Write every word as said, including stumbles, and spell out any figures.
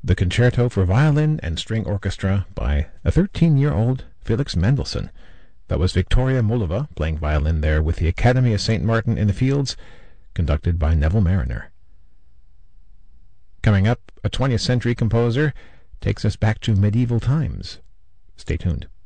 the Concerto for Violin and String Orchestra by a thirteen-year-old Felix Mendelssohn. That was Victoria Mullova playing violin there with the Academy of Saint Martin in the Fields, conducted by Neville Marriner. Coming up, a twentieth century composer takes us back to medieval times. Stay tuned.